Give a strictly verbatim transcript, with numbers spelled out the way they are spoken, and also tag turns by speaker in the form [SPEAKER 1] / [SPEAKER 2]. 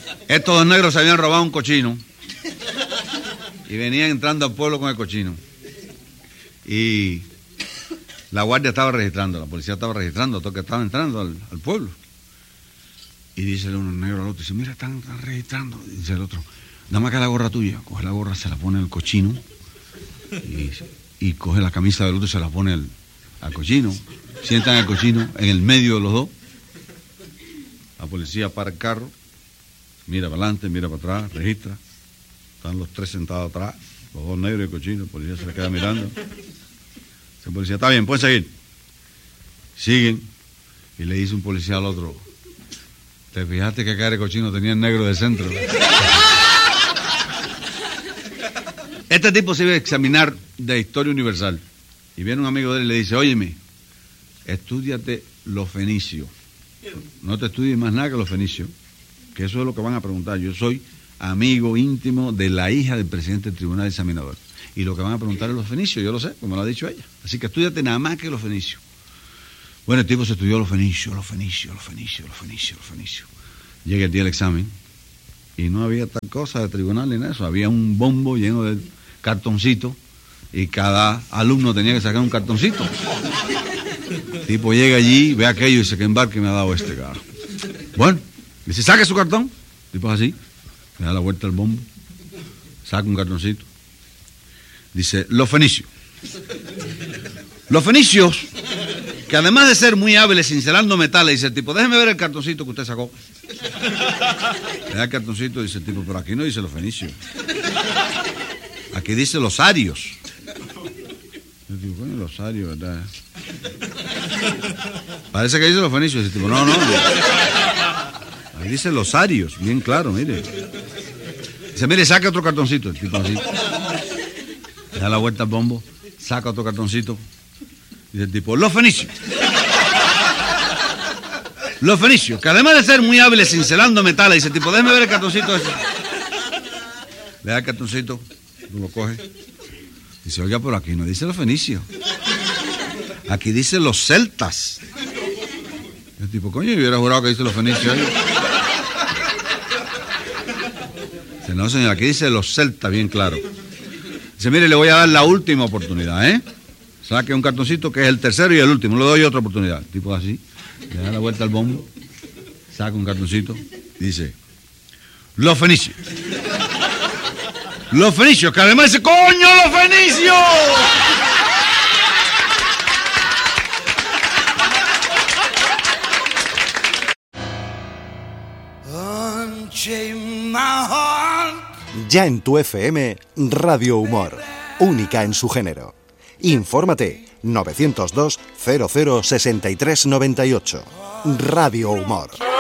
[SPEAKER 1] Estos dos negros se habían robado un cochino y venían entrando al pueblo con el cochino. Y la guardia estaba registrando, la policía estaba registrando todo que estaban entrando al, al pueblo. Y dice uno negro al otro, dice, mira, están, están registrando. Y dice el otro, dame acá la gorra tuya. Coge la gorra, se la pone al cochino. Y, y coge la camisa del otro y se la pone al, al cochino. Sientan al cochino en el medio de los dos. La policía para el carro, mira para adelante, mira para atrás, registra. Están los tres sentados atrás, los dos negros y el cochino. El policía se le queda mirando. El policía, está bien, pueden seguir. Siguen. Y le dice un policía al otro, ¿te fijaste que acá el cochino tenía el negro del centro? Este tipo se iba a examinar de historia universal. Y viene un amigo de él y le dice, óyeme, estúdiate los fenicios. No te estudies más nada que los fenicios, que eso es lo que van a preguntar. Yo soy amigo íntimo de la hija del presidente del tribunal examinador. Y lo que van a preguntar es los fenicios, yo lo sé, como lo ha dicho ella. Así que estúdiate nada más que los fenicios. Bueno, el tipo se estudió los fenicios, los fenicios, los fenicios, los fenicios, los fenicios. Llega el día del examen y no había tal cosa de tribunal ni nada de eso. Había un bombo lleno de cartoncitos y cada alumno tenía que sacar un cartoncito. El tipo llega allí, ve aquello y dice, ¿qué embarque me ha dado este cara? Bueno, dice, saque su cartón. El tipo es así, le da la vuelta al bombo, saca un cartoncito. Dice, los fenicios. Los fenicios, que además de ser muy hábiles cincelando metales, dice el tipo, déjeme ver el cartoncito que usted sacó. Le da el cartoncito y dice el tipo, pero aquí no dice los fenicios. Aquí dice los arios. Yo digo, coño, los arios, ¿verdad? Parece que dice los fenicios. Dice el tipo, no, no, no. Ahí dice los arios, bien claro, mire. Dice, mire, saca otro cartoncito. El tipo así. Le da la vuelta al bombo, saca otro cartoncito. Dice el tipo, los fenicios. Los fenicios, que además de ser muy hábiles cincelando metales, dice el tipo, déjeme ver el cartoncito ese. Le da el cartoncito, lo coge. Dice, oiga, por aquí no dice los fenicios. Aquí dice los celtas. El tipo, coño, yo hubiera jurado que dice los fenicios ahí. Dice, no, señor, aquí dice los celtas, bien claro. Dice, mire, le voy a dar la última oportunidad, ¿eh? Saque un cartoncito que es el tercero y el último. Le doy otra oportunidad. El tipo así, le da la vuelta al bombo, saca un cartoncito y dice, los fenicios. Los fenicios, que además dice, ¡coño, los fenicios!
[SPEAKER 2] Ya en tu F M, Radio Humor, única en su género. Infórmate, novecientos dos, cero cero, sesenta y tres noventa y ocho. Radio Humor.